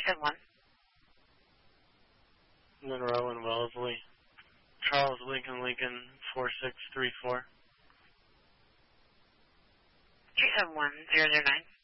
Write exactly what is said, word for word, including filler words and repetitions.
seven one. Monroe and Wellesley. Charles Lincoln Lincoln four six three four. three seven one zero zero nine.